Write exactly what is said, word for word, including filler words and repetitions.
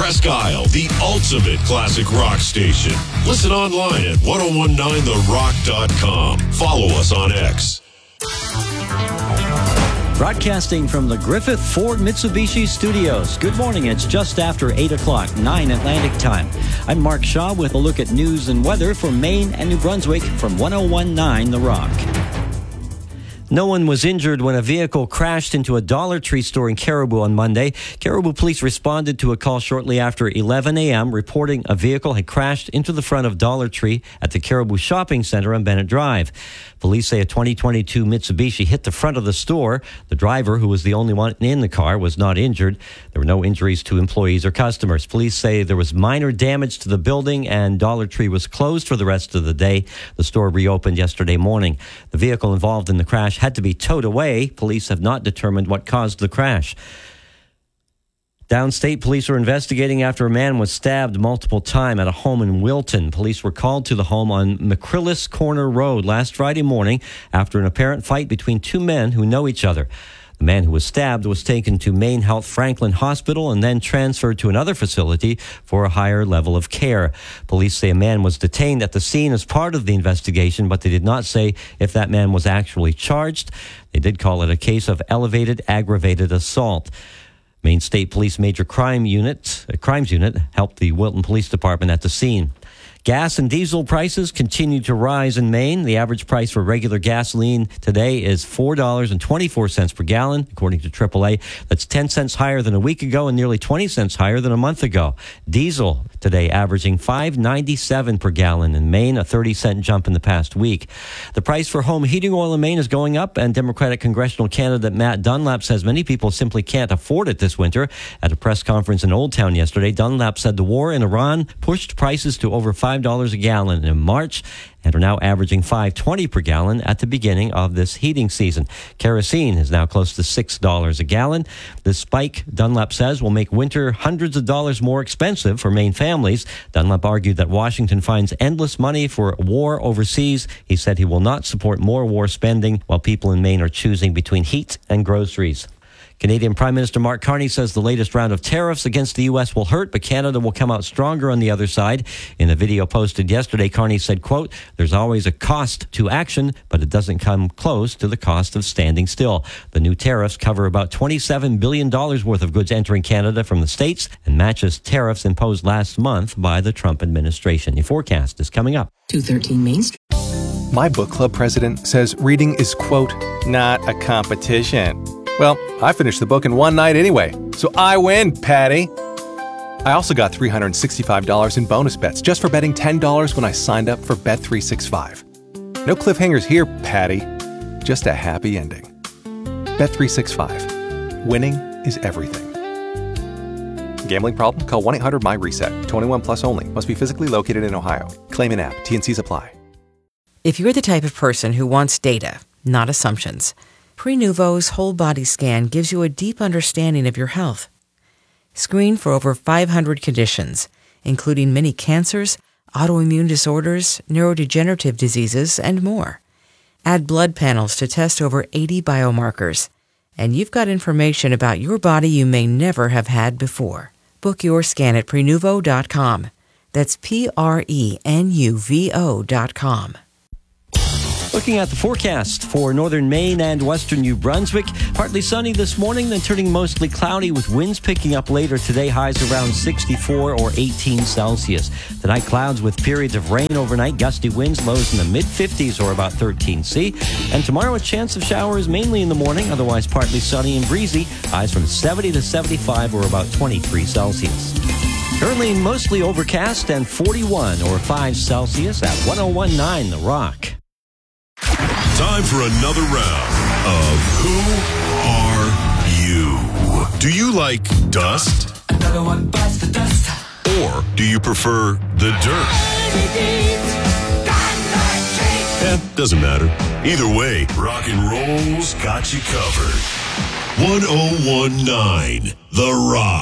Presque Isle, the ultimate classic rock station. Listen online at ten nineteen the rock dot com. Follow us on X. Broadcasting from the Griffith Ford Mitsubishi Studios. Good morning. It's just after eight o'clock, nine Atlantic time. I'm Mark Shaw with a look at news and weather for Maine and New Brunswick from ten nineteen The Rock. No one was injured when a vehicle crashed into a Dollar Tree store in Caribou on Monday. Caribou police responded to a call shortly after eleven a.m. reporting a vehicle had crashed into the front of Dollar Tree at the Caribou Shopping Center on Bennett Drive. Police say a twenty twenty-two Mitsubishi hit the front of the store. The driver, who was the only one in the car, was not injured. There were no injuries to employees or customers. Police say there was minor damage to the building and Dollar Tree was closed for the rest of the day. The store reopened yesterday morning. The vehicle involved in the crash had to be towed away. Police have not determined what caused the crash. Downstate police are investigating after a man was stabbed multiple times at a home in Wilton. Police were called to the home on McCrillis Corner Road last Friday morning after an apparent fight between two men who know each other. The man who was stabbed was taken to Maine Health Franklin Hospital and then transferred to another facility for a higher level of care. Police say a man was detained at the scene as part of the investigation, but they did not say if that man was actually charged. They did call it a case of elevated aggravated assault. Maine State Police Major Crime Unit, uh, Crimes Unit helped the Wilton Police Department at the scene. Gas and diesel prices continue to rise in Maine. The average price for regular gasoline today is four dollars and twenty-four cents per gallon, according to triple A. That's ten cents higher than a week ago and nearly twenty cents higher than a month ago. Diesel today averaging five dollars and ninety-seven cents per gallon in Maine, a thirty cent jump in the past week. The price for home heating oil in Maine is going up, and Democratic congressional candidate Matt Dunlap says many people simply can't afford it this winter. At a press conference in Old Town yesterday, Dunlap said the war in Iran pushed prices to over five dollars a gallon in March and are now averaging five dollars and twenty cents per gallon at the beginning of this heating season. Kerosene is now close to six dollars a gallon. This spike, Dunlap says, will make winter hundreds of dollars more expensive for Maine families. Dunlap argued that Washington finds endless money for war overseas. He said he will not support more war spending while people in Maine are choosing between heat and groceries. Canadian Prime Minister Mark Carney says the latest round of tariffs against the U S will hurt, but Canada will come out stronger on the other side. In a video posted yesterday, Carney said, quote, "There's always a cost to action, but it doesn't come close to the cost of standing still." The new tariffs cover about twenty-seven billion dollars worth of goods entering Canada from the States and matches tariffs imposed last month by the Trump administration. The forecast is coming up. two thirteen Main Street. My book club president says reading is, quote, not a competition. Well, I finished the book in one night anyway, so I win, Patty. I also got three hundred sixty-five dollars in bonus bets just for betting ten dollars when I signed up for Bet three sixty-five. No cliffhangers here, Patty. Just a happy ending. Bet three sixty-five. Winning is everything. Gambling problem? Call one eight hundred my reset. twenty-one plus only. Must be physically located in Ohio. Claim in app. T and C's apply. If you're the type of person who wants data, not assumptions, Prenuvo's whole body scan gives you a deep understanding of your health. Screen for over five hundred conditions, including many cancers, autoimmune disorders, neurodegenerative diseases, and more. Add blood panels to test over eighty biomarkers, and you've got information about your body you may never have had before. Book your scan at Prenuvo dot com. That's P R E N U V O dot com. Looking at the forecast for northern Maine and western New Brunswick, partly sunny this morning, then turning mostly cloudy with winds picking up later today, highs around sixty-four or eighteen Celsius. Tonight, clouds with periods of rain overnight, gusty winds, lows in the mid-fifties or about thirteen C. And tomorrow, a chance of showers mainly in the morning, otherwise partly sunny and breezy, highs from seventy to seventy-five or about twenty-three Celsius. Currently mostly overcast and forty-one or five Celsius at ten nineteen The Rock. Time for another round of Who Are You? Do you like dust? Another one bites the dust. Or do you prefer the dirt? Eh, doesn't matter. Either way, rock and roll's got you covered. ten nineteen The Rock.